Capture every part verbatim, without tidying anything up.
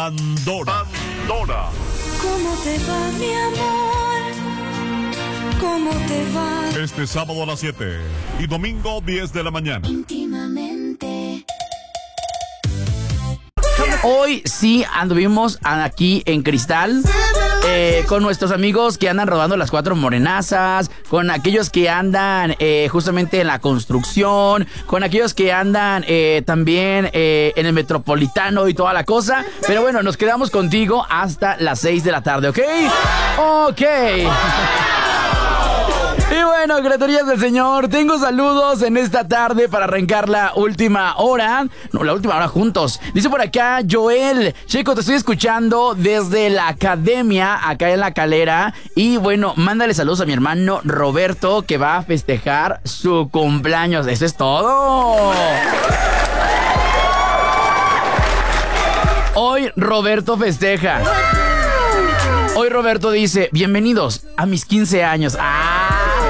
Pandora. Pandora. ¿Cómo te va, mi amor? ¿Cómo te va? Este sábado a las siete y domingo diez de la mañana. Íntimamente. Hoy sí anduvimos aquí en Cristal eh, con nuestros amigos que andan rodando las cuatro morenazas, con aquellos que andan eh, justamente en la construcción, con aquellos que andan eh, también eh, en el Metropolitano y toda la cosa. Pero bueno, nos quedamos contigo hasta las seis de la tarde, ¿ok? Ok. Y bueno, criaturas del Señor, tengo saludos en esta tarde para arrancar la última hora. No, la última hora juntos. Dice por acá Joel: Checo, te estoy escuchando desde la academia acá en La Calera. Y bueno, mándale saludos a mi hermano Roberto, que va a festejar su cumpleaños. Eso es todo. Hoy Roberto festeja. Hoy Roberto dice: bienvenidos a mis quince años. ¡Ah!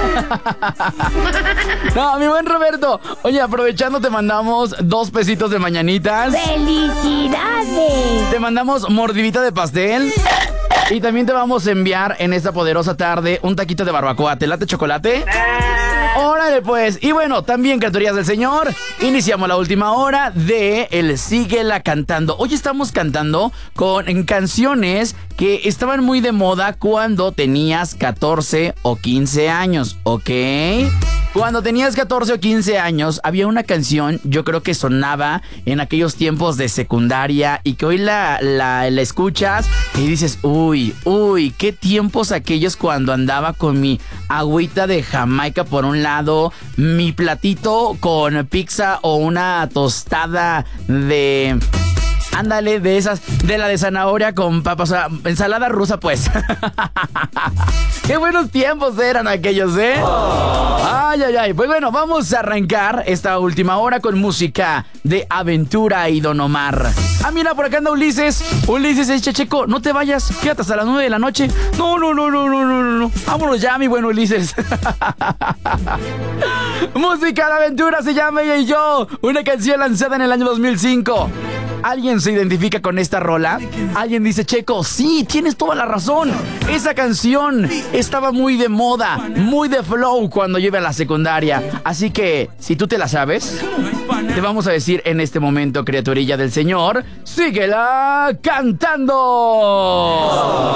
No, mi buen Roberto. Oye, aprovechando, te mandamos dos pesitos de mañanitas. ¡Felicidades! Te mandamos mordidita de pastel. Y también te vamos a enviar en esta poderosa tarde un taquito de barbacoa. ¿Te late chocolate? Órale pues. Y bueno, también, criaturas del Señor, iniciamos la última hora de el Síguela Cantando. Hoy estamos cantando con canciones que estaban muy de moda cuando tenías catorce o quince años, ¿ok? Cuando tenías catorce o quince años, había una canción, yo creo que sonaba en aquellos tiempos de secundaria y que hoy la, la, la escuchas y dices: uy, uy, qué tiempos aquellos cuando andaba con mi agüita de Jamaica por un lado, mi platito con pizza o una tostada de... Ándale, de esas, de la de zanahoria con papas, o sea, ensalada rusa, pues. Qué buenos tiempos eran aquellos, ¿eh? Ay, ay, ay. Pues bueno, vamos a arrancar esta última hora con música de Aventura y Don Omar. Ah, mira, por acá anda Ulises. Ulises dice: Checo, no te vayas, quédate hasta las nueve de la noche. No, no, no, no, no, no, no, no. Vámonos ya, mi buen Ulises. Música de Aventura se llama Ella y Yo, una canción lanzada en el año dos mil cinco. ¿Alguien se identifica con esta rola? Alguien dice: Checo, sí, tienes toda la razón. Esa canción estaba muy de moda, muy de flow cuando yo iba a la secundaria. Así que, si tú te la sabes, te vamos a decir en este momento, criaturilla del Señor, síguela cantando.